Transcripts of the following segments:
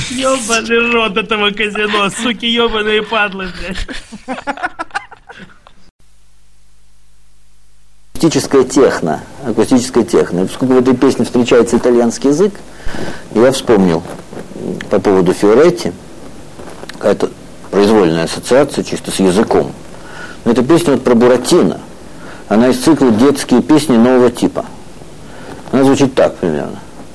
Ёбаный рот этого казино, суки ёбаные падлы, блядь. Акустическая техно. И поскольку в этой песне встречается итальянский язык, я вспомнил по поводу Фиоретти, какая-то произвольная ассоциация чисто с языком. Но эта песня вот про Буратино. Она из цикла «Детские песни нового типа». Она звучит так примерно.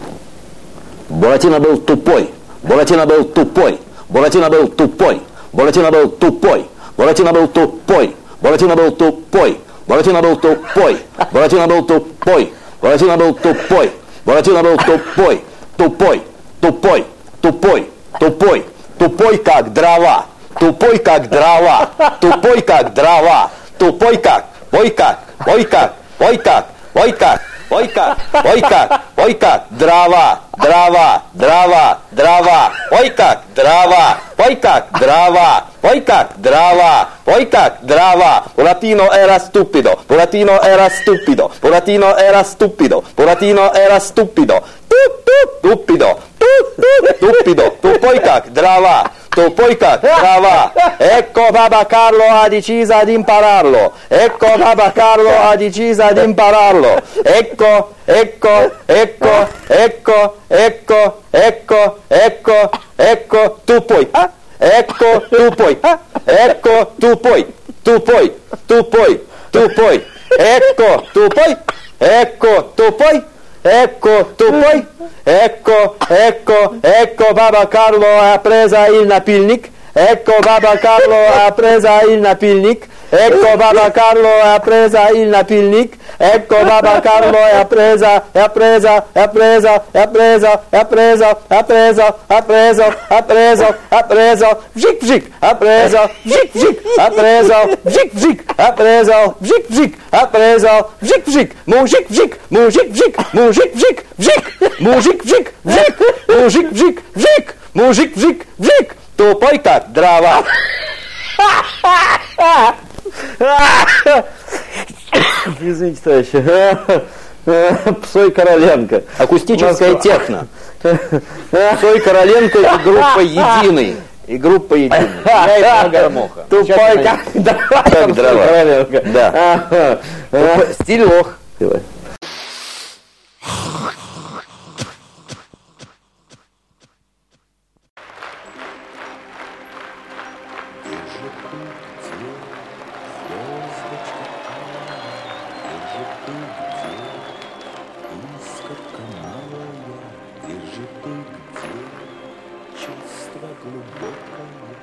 Буратино был тупой, Буратино был тупой, Буратино был тупой, Буратино был тупой, Буратино был тупой, Буратино был тупой, Буратино был тупой, Буратино был тупой, Буратино был тупой, Буратино был тупой, тупой, тупой, тупой, тупой, тупой как дрова, тупой как дрова, тупой как дрова, тупой как, ой как, ой как, ой как, ой как. Ой как, ой как, ой как, дрова, дрова, дрова, дрова, ой как, дрова, ой как, дрова, ой как, дрова, ой как, дрова. Buratino era stupido, Buratino era stupido, Buratino era stupido, Buratino era stupido, stupido, stupido, tupoi как, дрова. Tupoi как дрова. Ecco Papa Carlo ha deciso di impararlo. Ecco Papa Carlo ha deciso di impararlo. Ecco, ecco, ecco, ecco, ecco, ecco, ecco, ecco, tu puoi. Ecco, tu puoi. Ecco, tu puoi. Tu puoi, tu puoi, tu puoi. Ecco, tu puoi. Ecco, tu puoi. Ecco, tu puoi. Ecco, ecco, ecco Papa Carlo ha preso il napilnik. Ecco Papa Carlo ha preso il napilnik. Ecco Papa Carlo ha preso il napilnik. Ecco Papa Carlo ha preso, ha preso, ha preso, ha preso, ha preso, ha preso, ha preso, ha preso, ha preso, vžik vžik, ha preso, vžik vžik, ha preso, vžik vžik, ha preso, vžik vžik, ha preso, vžik vžik, mužik vžik, mužik vžik, mužik vžik, vžik, mužik vžik, vžik, mužik vžik, vžik, mužik vžik, vžik, tupoj как дрова. Извините, товарищи. Псой Короленко. Акустическая техно. Псой Короленко и группа «Единый». И группа «Единый». Я и Гармоха. Тупой как дрова. Да. Стиль лох. Чувство глубокое